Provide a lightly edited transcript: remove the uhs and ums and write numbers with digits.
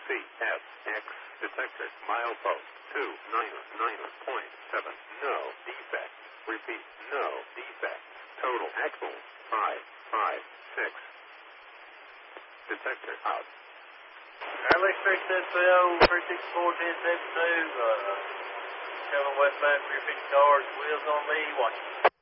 CSX detected milepost 299.7. No defect. Repeat, no defect. Total axle 556. Detector out. Alex 370, 364, 1072, coming westbound 350 cars, wheels on me, watch.